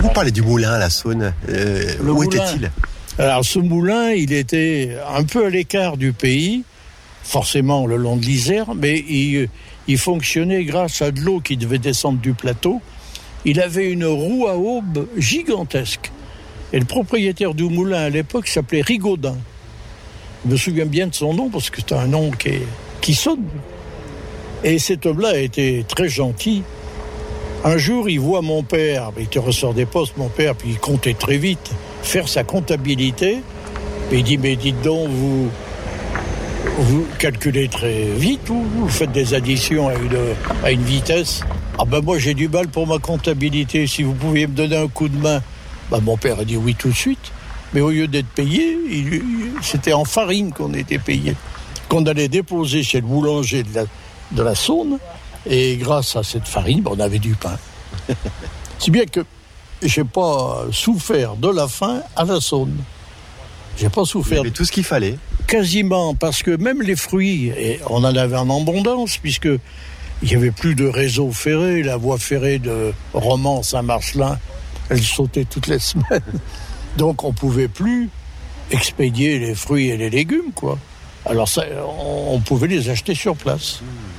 Quand vous parlez du moulin à la Saône, où était-il ? Alors ce moulin, il était un peu à l'écart du pays, forcément le long de l'Isère, mais il fonctionnait grâce à de l'eau qui devait descendre du plateau. Il avait une roue à aube gigantesque. Et le propriétaire du moulin à l'époque s'appelait Rigaudin. Je me souviens bien de son nom parce que c'est un nom qui sonne. Et cet homme-là était très gentil. Un jour, il voit mon père, il était ressort des postes, mon père, puis il comptait très vite, faire sa comptabilité. Et il dit, mais dites donc, vous calculez très vite ou vous faites des additions à une vitesse ? Ah ben moi j'ai du mal pour ma comptabilité, si vous pouviez me donner un coup de main. Ben mon père a dit oui tout de suite, mais au lieu d'être payé, c'était en farine qu'on était payé, qu'on allait déposer chez le boulanger de la Saône, et grâce à cette farine, on avait du pain. Si bien que j'ai pas souffert de la faim à la Saône. J'ai pas souffert. Mais tout ce qu'il fallait. Quasiment, parce que même les fruits, et on en avait en abondance, puisque il n'y avait plus de réseau ferré. La voie ferrée de Romans-Saint-Marcelin, elle sautait toutes les semaines. Donc on ne pouvait plus expédier les fruits et les légumes, quoi. Alors ça, on pouvait les acheter sur place.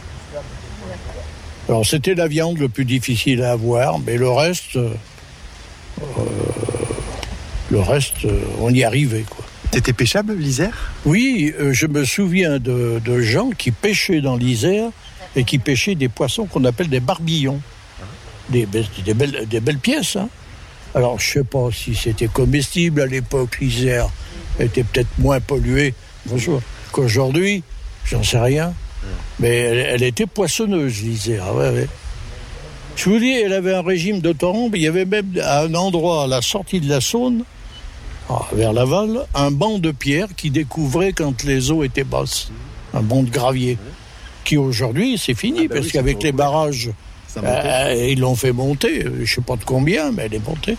Alors c'était la viande le plus difficile à avoir, mais le reste, on y arrivait, quoi. C'était pêchable, l'Isère ? Oui, je me souviens de gens qui pêchaient dans l'Isère et qui pêchaient des poissons qu'on appelle des barbillons. Des belles pièces, hein. Alors, je ne sais pas si c'était comestible à l'époque, l'Isère était peut-être moins polluée qu'aujourd'hui, j'en sais rien. Mais elle était poissonneuse, l'Isère. Ouais. Je vous dis, elle avait un régime de torrents. Il y avait même à un endroit, à la sortie de la Saône, vers Laval, un banc de pierre qui découvrait quand les eaux étaient basses. Un banc de gravier. Qui aujourd'hui, c'est fini, parce qu'avec les barrages, ils l'ont fait monter. Je ne sais pas de combien, mais elle est montée.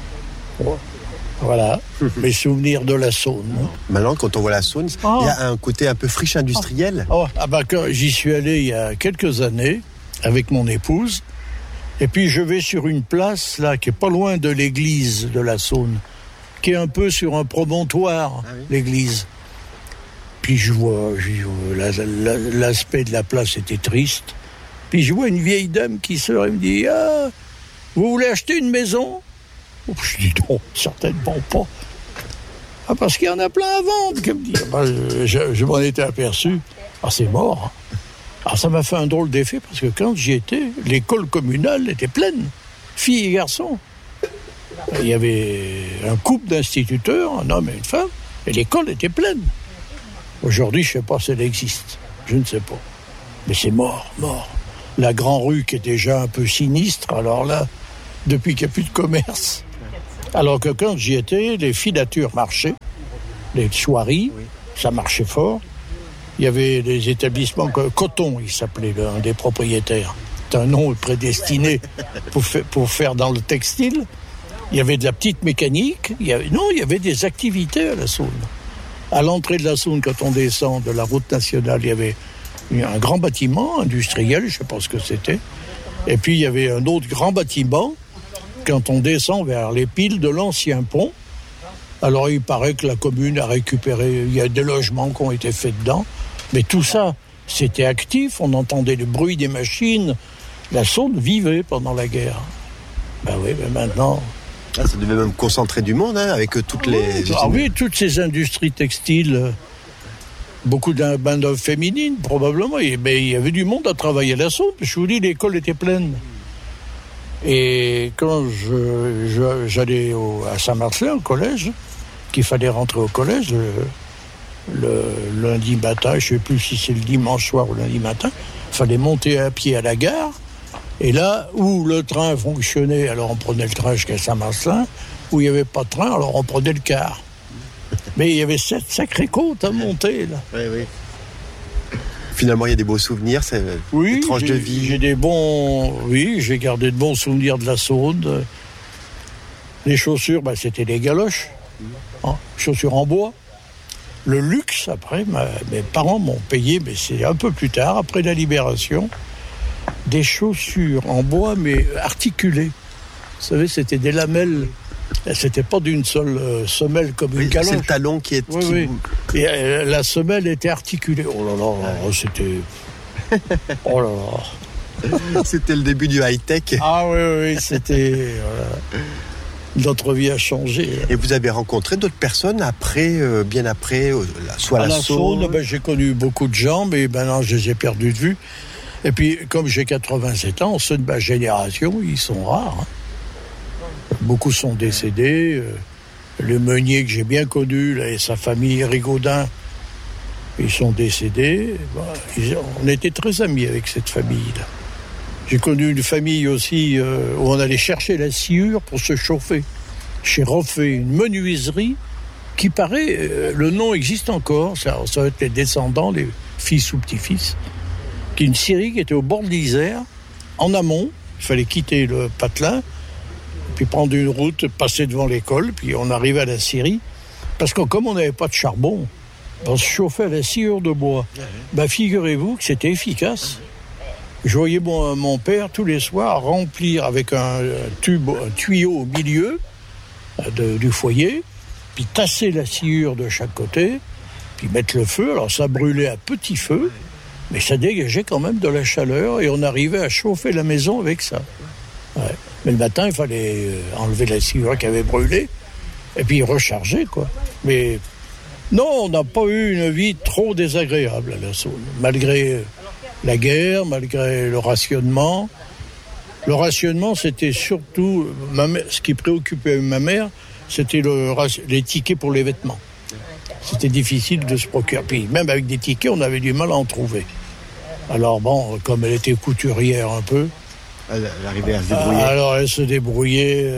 Voilà, mes souvenirs de la Saône. Maintenant, quand on voit la Saône, il y a un côté un peu friche industrielle. Quand j'y suis allé il y a quelques années, avec mon épouse, et puis je vais sur une place, là, qui est pas loin de l'église de la Saône, qui est un peu sur un promontoire, l'église. Puis je vois l'aspect de la place était triste. Puis je vois une vieille dame qui sort et me dit « Ah, vous voulez acheter une maison ?» Je dis « Non, certainement pas. » Ah, parce qu'il y en a plein à vendre, qu'elle me dit. Je m'en étais aperçu. Ah, c'est mort. Ah, ça m'a fait un drôle d'effet, parce que quand j'y étais, l'école communale était pleine, filles et garçons. Il y avait un couple d'instituteurs, un homme et une femme, et l'école était pleine. Aujourd'hui, je ne sais pas si elle existe. Je ne sais pas. Mais c'est mort. La Grand Rue qui est déjà un peu sinistre, alors là, depuis qu'il n'y a plus de commerce. Alors que quand j'y étais, les filatures marchaient, les soieries, ça marchait fort. Il y avait des établissements, Coton, il s'appelait l'un des propriétaires. C'est un nom prédestiné pour faire dans le textile. Il y avait de la petite mécanique. Il y avait des activités à la Saône. À l'entrée de la Saône, quand on descend de la route nationale, il y avait un grand bâtiment industriel, je ne sais pas ce que c'était. Et puis il y avait un autre grand bâtiment quand on descend vers les piles de l'ancien pont. Alors il paraît que la commune a récupéré, il y a des logements qui ont été faits dedans. Mais tout ça, c'était actif, on entendait le bruit des machines. La Saône vivait pendant la guerre. Ben oui, mais maintenant... Ça devait même concentrer du monde, hein, avec toutes les... Oui, toutes ces industries textiles, beaucoup de main-d'œuvre féminine, probablement. Mais il y avait du monde à travailler à la Saône. Je vous dis, l'école était pleine. Et quand j'allais à Saint-Marcelin, au collège, qu'il fallait rentrer au collège le lundi matin, je ne sais plus si c'est le dimanche soir ou lundi matin, il fallait monter à pied à la gare. Et là où le train fonctionnait, alors on prenait le train jusqu'à Saint-Marcelin. Où il n'y avait pas de train, alors on prenait le car. Mais il y avait cette sacrée côte à monter, là. Oui. Finalement, il y a des beaux souvenirs, c'est des tranches de vie. J'ai gardé de bons souvenirs de la Saône. Les chaussures, c'était les galoches. Chaussures en bois. Le luxe, après, mes parents m'ont payé, mais c'est un peu plus tard, après la Libération, des chaussures en bois, mais articulées. savez, c'était des lamelles. C'était pas d'une seule semelle comme une caloche. C'est le talon qui est... Oui. Et la semelle était articulée. Oh là là, c'était... Oh là là. C'était le début du high-tech. Ah oui, c'était... Notre vie a changé. Et vous avez rencontré d'autres personnes après, bien après, soit à la Saône, j'ai connu beaucoup de gens, mais maintenant je les ai perdus de vue. Et puis, comme j'ai 87 ans, ceux de ma génération, ils sont rares. Hein. Beaucoup sont décédés. Le meunier que j'ai bien connu, là, et sa famille, Rigaudin, ils sont décédés. On était très amis avec cette famille-là. J'ai connu une famille aussi où on allait chercher la sciure pour se chauffer. Chez Roffet, une menuiserie qui paraît, le nom existe encore, ça va être les descendants, les fils ou petits-fils, qui est une scierie qui était au bord de l'Isère, en amont. Il fallait quitter le patelin, puis prendre une route, passer devant l'école, puis on arrivait à la scierie. Parce que comme on n'avait pas de charbon, on se chauffait à la sciure de bois. Figurez-vous que c'était efficace. Je voyais mon père tous les soirs remplir avec un tuyau au milieu du foyer, puis tasser la sciure de chaque côté, puis mettre le feu. Alors ça brûlait à petit feu, mais ça dégageait quand même de la chaleur et on arrivait à chauffer la maison avec ça. Ouais. Mais le matin, il fallait enlever la sciure qui avait brûlé et puis recharger, quoi. Mais non, on n'a pas eu une vie trop désagréable à la Saône, malgré la guerre, malgré le rationnement. Le rationnement, c'était surtout... ce qui préoccupait ma mère, c'était les tickets pour les vêtements. C'était difficile de se procurer. Puis même avec des tickets, on avait du mal à en trouver. Alors bon, comme elle était couturière un peu... Elle arrivait à se débrouiller. Alors elle se débrouillait.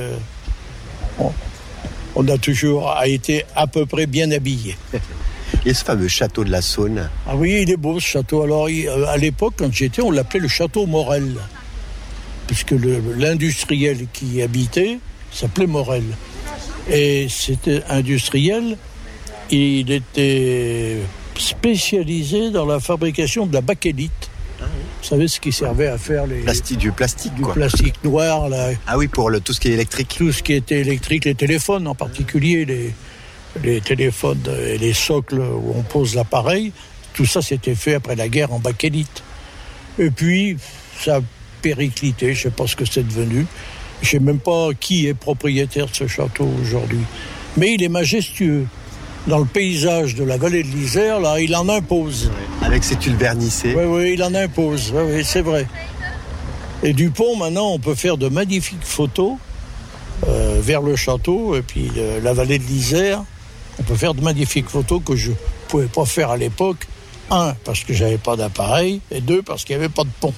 On a toujours été à peu près bien habillés. Et ce fameux château de la Saône? Ah oui, il est beau ce château. Alors à l'époque, quand j'étais, on l'appelait le château Morel. Puisque l'industriel qui y habitait s'appelait Morel. Et c'était industriel, il était spécialisé dans la fabrication de la bakélite. Vous savez ce qui servait à faire du plastique noir. Là. Ah oui, pour tout ce qui est électrique. Tout ce qui était électrique, les téléphones en particulier, les téléphones et les socles où on pose l'appareil, tout ça c'était fait après la guerre en bakélite. Et puis, ça a périclité, je ne sais pas ce que c'est devenu. Je ne sais même pas qui est propriétaire de ce château aujourd'hui. Mais il est majestueux. Dans le paysage de la vallée de l'Isère, là, il en impose. Avec ses tuiles vernissées. Oui, il en impose. Oui, c'est vrai. Et du pont, maintenant, on peut faire de magnifiques photos vers le château et puis la vallée de l'Isère. On peut faire de magnifiques photos que je ne pouvais pas faire à l'époque. 1, parce que j'avais pas d'appareil, et 2, parce qu'il n'y avait pas de pont.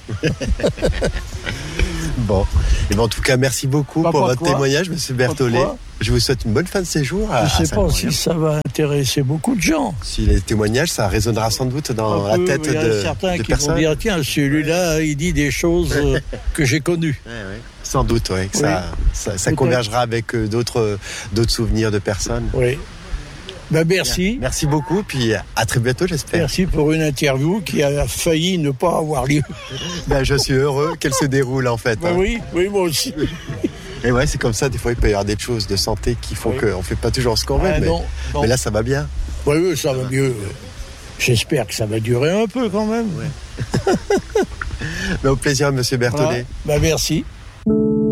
Bon. Et en tout cas, merci beaucoup pour votre témoignage, monsieur Berthollet. Je vous souhaite une bonne fin de séjour. Je ne sais pas si ça va intéresser beaucoup de gens. Si les témoignages, ça résonnera sans doute dans la tête de personnes. Il y a certains qui vont dire, tiens, celui-là, il dit des choses que j'ai connues. Ouais. Sans doute, oui. Ça convergera avec d'autres souvenirs de personnes. Oui. Merci. Merci beaucoup, puis à très bientôt, j'espère. Merci pour une interview qui a failli ne pas avoir lieu. Je suis heureux qu'elle se déroule, en fait. Oui, moi aussi. Et ouais, c'est comme ça, des fois, il peut y avoir des choses de santé qui font qu'on ne fait pas toujours ce qu'on veut, mais là, ça va bien. Oui, ça va mieux. J'espère que ça va durer un peu, quand même. Au plaisir, monsieur Berthollet. Merci.